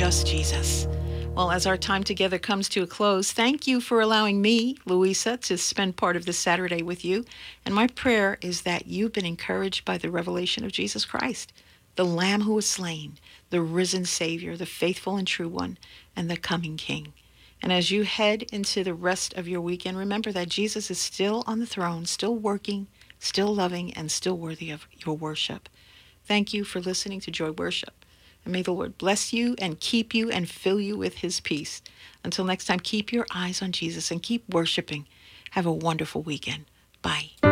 just Jesus. Well, as our time together comes to a close, thank you for allowing me, Louisa, to spend part of this Saturday with you. And my prayer is that you've been encouraged by the revelation of Jesus Christ, the Lamb who was slain, the risen Savior, the faithful and true one, and the coming King. And as you head into the rest of your weekend, remember that Jesus is still on the throne, still working, still loving, and still worthy of your worship. Thank you for listening to Joy Worship. And may the Lord bless you and keep you and fill you with his peace. Until next time, keep your eyes on Jesus and keep worshiping. Have a wonderful weekend. Bye.